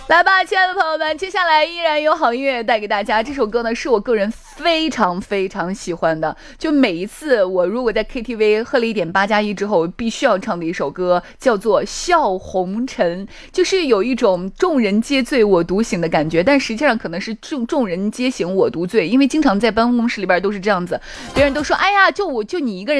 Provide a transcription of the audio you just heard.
来吧，亲爱的朋友们，接下来依然有好音乐带给大家。这首歌呢，是我个人非常非常喜欢的，就每一次我如果在 KTV 喝了一点8+1之后，必须要唱的一首歌，叫做《笑红尘》，就是有一种众人皆醉我独醒的感觉，但实际上可能是众人皆醒我独醉，因为经常在办公室里边都是这样子，别人都说，哎呀，就你一个人